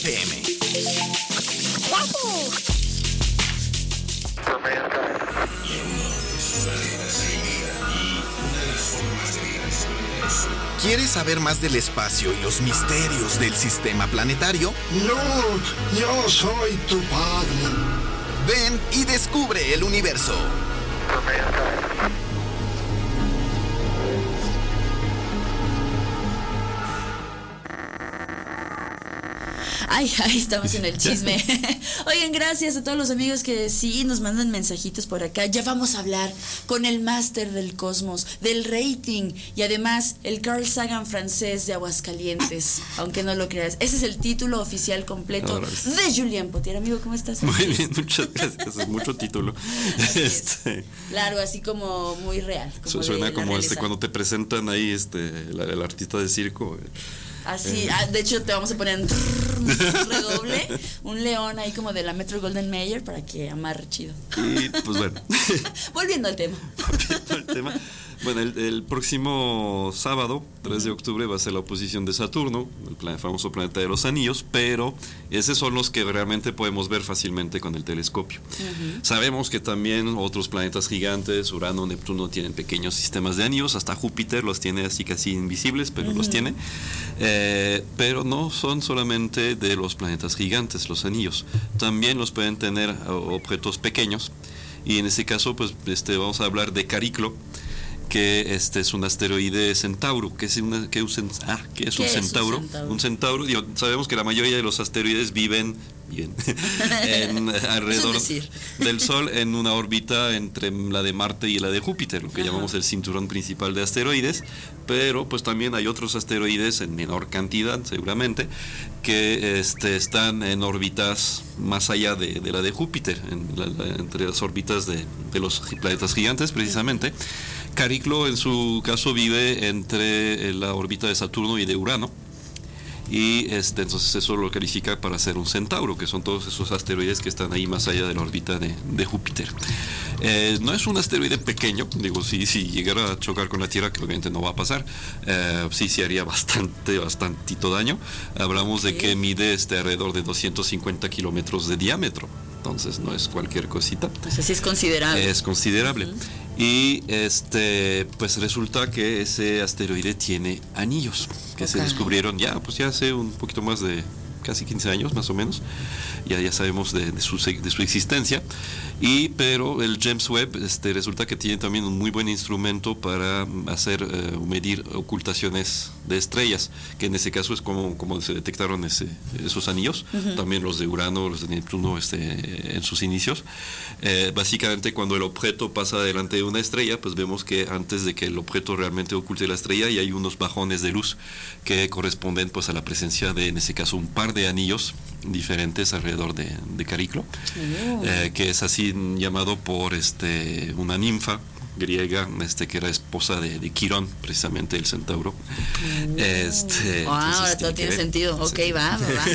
PM. ¿Quieres saber más del espacio y los misterios del sistema planetario? Luke, yo soy tu padre. Ven y descubre el universo. Ay, estamos en el chisme. Oigan, gracias a todos los amigos que sí nos mandan mensajitos por acá. Ya vamos a hablar con el máster del cosmos, del rating y además el Carl Sagan francés de Aguascalientes, aunque no lo creas. Ese es el título oficial completo de Julien Potier. Amigo, ¿cómo estás? Muy bien, muchas gracias. Es mucho título. Claro, así como muy real. Como suena como cuando te presentan ahí el artista de circo. Así, de hecho te vamos a poner un redoble, un león ahí como de la Metro Golden Mayer para que amarre chido. Y pues bueno. Volviendo al tema. Bueno, el próximo sábado, 3 de octubre, va a ser la oposición de Saturno, el famoso planeta de los anillos, pero esos son los que realmente podemos ver fácilmente con el telescopio. Sabemos que también otros planetas gigantes, Urano, Neptuno, tienen pequeños sistemas de anillos, hasta Júpiter los tiene así casi invisibles, pero los tiene. Pero no son solamente de los planetas gigantes los anillos, también los pueden tener objetos pequeños, y en este caso pues vamos a hablar de Cariclo, que es un asteroide Centauro. ¿Qué es un centauro? Un centauro, sabemos que la mayoría de los asteroides viven alrededor del Sol, en una órbita entre la de Marte y la de Júpiter, lo que llamamos el cinturón principal de asteroides, pero pues también hay otros asteroides en menor cantidad seguramente que están en órbitas más allá de la de Júpiter, entre las órbitas de los planetas gigantes precisamente. Cariclo en su caso vive entre la órbita de Saturno y de Urano, y entonces eso lo califica para ser un centauro, que son todos esos asteroides que están ahí más allá de la órbita de Júpiter. No es un asteroide pequeño, digo, si llegara a chocar con la Tierra, que obviamente no va a pasar, sí haría bastantito daño. Hablamos de que mide alrededor de 250 kilómetros de diámetro, entonces no es cualquier cosita. Entonces sí es considerable. Es considerable. Y pues resulta que ese asteroide tiene anillos que se descubrieron ya hace un poquito más de casi 15 años más o menos. Ya sabemos de su existencia. Pero el James Webb resulta que tiene también un muy buen instrumento para medir ocultaciones de estrellas, que en ese caso es como se detectaron esos anillos, también los de Urano, los de Neptuno en sus inicios. Básicamente cuando el objeto pasa delante de una estrella, pues vemos que antes de que el objeto realmente oculte la estrella, y hay unos bajones de luz que corresponden pues a la presencia de, en ese caso, un par de anillos diferentes alrededor de Cariclo, que es así llamado por una ninfa griega, que era esposa de Quirón, precisamente el centauro. Ahora todo tiene sentido. Ok, sí. va.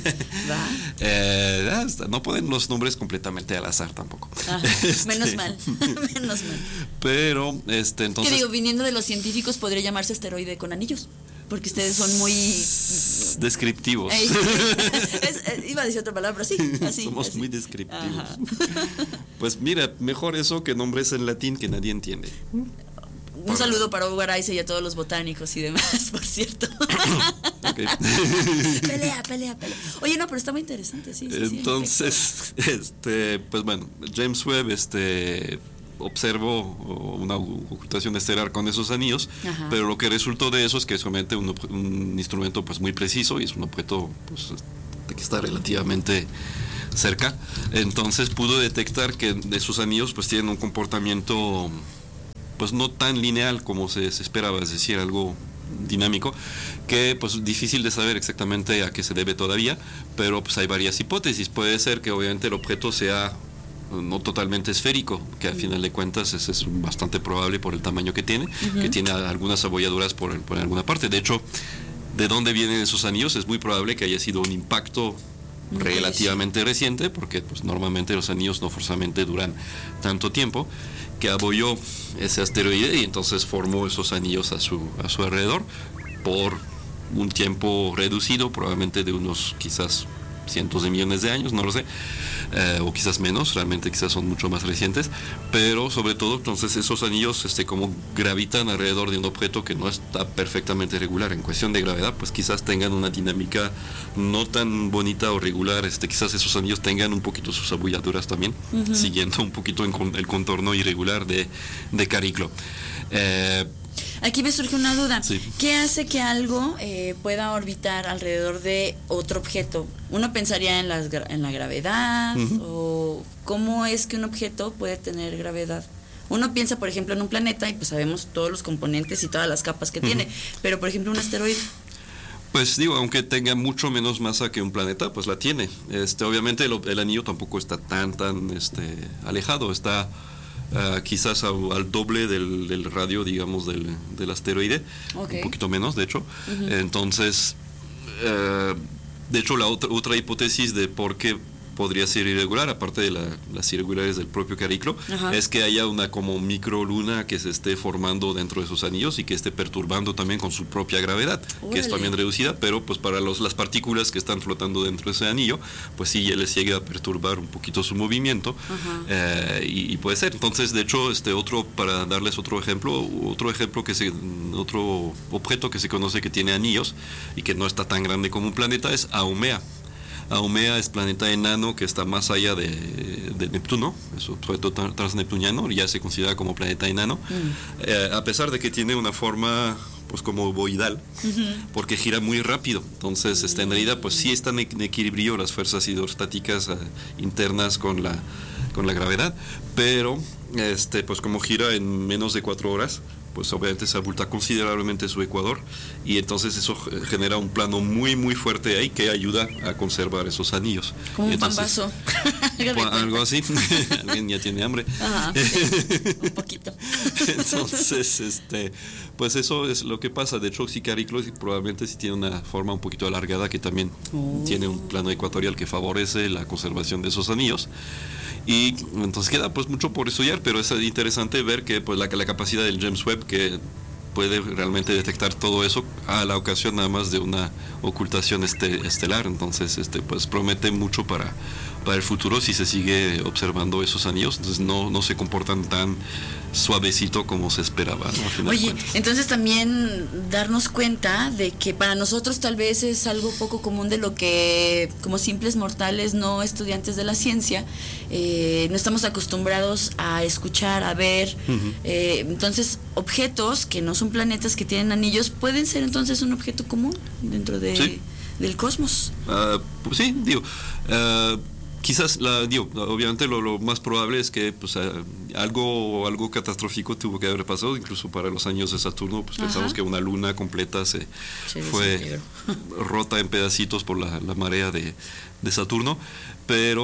No ponen los nombres completamente al azar tampoco. Menos mal. Pero entonces, ¿qué digo? Viniendo de los científicos, podría llamarse asteroide con anillos, porque ustedes son muy descriptivos. Iba a decir otra palabra, pero sí, así. Somos así. Muy descriptivos. Pues mira, mejor eso que nombres en latín que nadie entiende. Un saludo para Hugo Araiza y a todos los botánicos y demás, por cierto. Okay. Pelea. Oye, no, pero está muy interesante, sí. Entonces, pues bueno, James Webb, observó una ocultación estelar con esos anillos, pero lo que resultó de eso es que es solamente un instrumento pues muy preciso, y es un objeto pues, que está relativamente cerca. Entonces pudo detectar que esos anillos pues tienen un comportamiento pues no tan lineal como se esperaba, es decir, algo dinámico, que pues difícil de saber exactamente a qué se debe todavía, pero pues hay varias hipótesis. Puede ser que obviamente el objeto sea no totalmente esférico, que al final de cuentas es bastante probable por el tamaño que tiene, que tiene algunas abolladuras por alguna parte. De hecho, de dónde vienen esos anillos es muy probable que haya sido un impacto relativamente reciente, porque pues normalmente los anillos no forzosamente duran tanto tiempo, que abolló ese asteroide y entonces formó esos anillos a su alrededor por un tiempo reducido, probablemente de unos quizás cientos de millones de años, no lo sé, o quizás menos, realmente quizás son mucho más recientes, pero sobre todo entonces esos anillos como gravitan alrededor de un objeto que no está perfectamente regular. En cuestión de gravedad, pues quizás tengan una dinámica no tan bonita o regular, quizás esos anillos tengan un poquito sus abolladuras también, siguiendo un poquito el contorno irregular de Cariclo. Aquí me surge una duda. Sí. ¿Qué hace que algo pueda orbitar alrededor de otro objeto? Uno pensaría en la gravedad, o cómo es que un objeto puede tener gravedad. Uno piensa, por ejemplo, en un planeta y pues sabemos todos los componentes y todas las capas que tiene, pero por ejemplo un asteroide. Pues digo, aunque tenga mucho menos masa que un planeta, pues la tiene. Obviamente el anillo tampoco está tan alejado, está quizás al doble del radio, digamos, del asteroide, Okay. Un poquito menos, de hecho. Entonces, de hecho, la otra hipótesis de por qué podría ser irregular, aparte de las irregularidades del propio Cariclo, es que haya una como microluna que se esté formando dentro de esos anillos y que esté perturbando también con su propia gravedad, que es también reducida, pero pues para las partículas que están flotando dentro de ese anillo, pues sí ya les llega a perturbar un poquito su movimiento, y puede ser. Entonces, de hecho, para darles otro ejemplo otro objeto que se conoce que tiene anillos y que no está tan grande como un planeta es Haumea. Haumea es planeta enano que está más allá de Neptuno, es otro objeto transneptuniano, ya se considera como planeta enano, a pesar de que tiene una forma pues como ovoidal, porque gira muy rápido. Entonces, en realidad, pues sí están en equilibrio las fuerzas hidrostáticas internas con la gravedad, pero pues como gira en menos de 4 horas, pues obviamente se abulta considerablemente su ecuador, y entonces eso genera un plano muy muy fuerte ahí que ayuda a conservar esos anillos. Como un entonces, pambazo. Algo así. Alguien ya tiene hambre. Sí, un poquito. Entonces, pues eso es lo que pasa. De hecho, sí, Cariclo probablemente sí tiene una forma un poquito alargada que también tiene un plano ecuatorial que favorece la conservación de esos anillos. Y entonces queda pues mucho por estudiar, pero es interesante ver que pues la capacidad del James Webb, que puede realmente detectar todo eso a la ocasión nada más de una ocultación estelar. Entonces pues promete mucho para el futuro si se sigue observando esos anillos. Entonces no se comportan tan suavecito como se esperaba, ¿no? Oye, entonces también darnos cuenta de que para nosotros tal vez es algo poco común, de lo que como simples mortales, no estudiantes de la ciencia, no estamos acostumbrados a escuchar, a ver. Entonces, objetos que no son planetas, que tienen anillos, pueden ser entonces un objeto común dentro del cosmos. Pues sí, digo, quizás, obviamente lo más probable es que pues algo catastrófico tuvo que haber pasado, incluso para los años de Saturno, pues pensamos que una luna completa se fue rota en pedacitos por la marea de Saturno, pero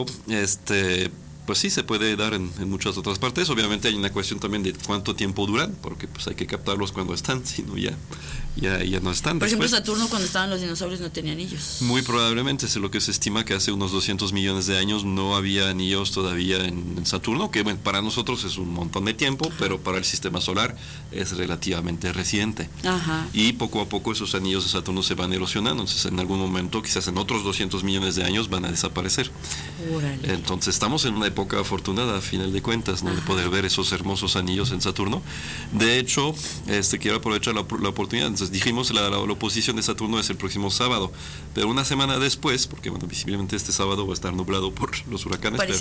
pues sí se puede dar en muchas otras partes. Obviamente hay una cuestión también de cuánto tiempo duran, porque pues hay que captarlos cuando están, si no ya no están. Por ejemplo, después. Saturno, cuando estaban los dinosaurios, no tenía anillos. Muy probablemente es lo que se estima, que hace unos 200 millones de años no había anillos todavía en Saturno, que bueno, para nosotros es un montón de tiempo, pero para el sistema solar es relativamente reciente. Y poco a poco esos anillos de Saturno se van erosionando, entonces en algún momento, quizás en otros 200 millones de años, van a desaparecer. Órale. Entonces estamos en una época afortunada, a final de cuentas, ¿no? De poder ver esos hermosos anillos en Saturno. De hecho, quiero aprovechar la oportunidad. Entonces dijimos, la oposición de Saturno es el próximo sábado, pero una semana después, porque bueno, visiblemente este sábado va a estar nublado por los huracanes. Parece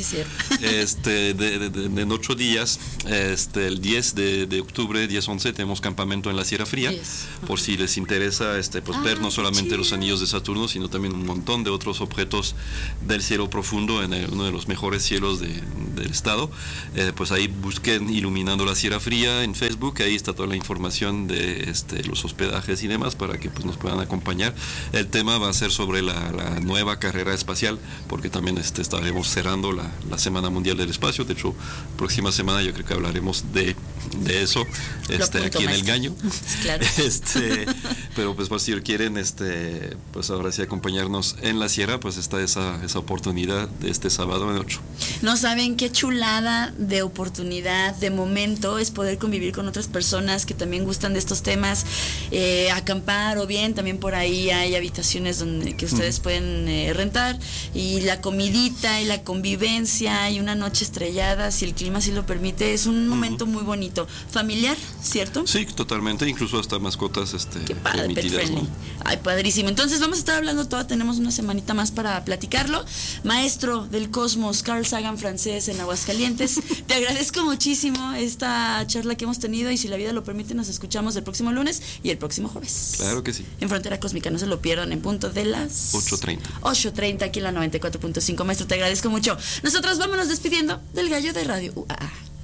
ser. En 8 días, el 10 de octubre, 10-11, tenemos campamento en la Sierra Fría, por si les interesa pues ver no solamente los anillos de Saturno, sino también un montón de otros objetos del cielo profundo, en uno de los mejores cielos del estado. Pues ahí busquen Iluminando la Sierra Fría en Facebook, ahí está toda la información de los hospedajes y demás, para que pues nos puedan acompañar. El tema va a ser sobre la nueva carrera espacial, porque también estaremos cerrando la Semana Mundial del Espacio. De hecho, próxima semana yo creo que hablaremos de de eso, aquí en el Gallo. Claro. Pero pues por si quieren, pues ahora sí acompañarnos en la sierra, pues está esa oportunidad de este sábado en 8. No saben qué chulada de oportunidad, de momento, es poder convivir con otras personas que también gustan de estos temas, acampar, o bien también por ahí hay habitaciones donde que ustedes pueden rentar, y la comidita y la convivencia y una noche estrellada, si el clima sí lo permite, es un momento muy bonito, familiar, ¿cierto? Sí, totalmente, incluso hasta mascotas qué padre, permitidas, ¿no? Ay, padrísimo. Entonces vamos a estar hablando todo, tenemos una semanita más para platicarlo. Maestro del cosmos, Carl Sagan francés en Aguascalientes, te agradezco muchísimo esta charla que hemos tenido, y si la vida lo permite nos escuchamos el próximo lunes y el próximo jueves. Claro que sí. En Frontera Cósmica, no se lo pierdan, en punto de las 8:30 aquí en la 94.5. Maestro, te agradezco mucho. Nosotros vámonos despidiendo del Gallo de Radio UAA.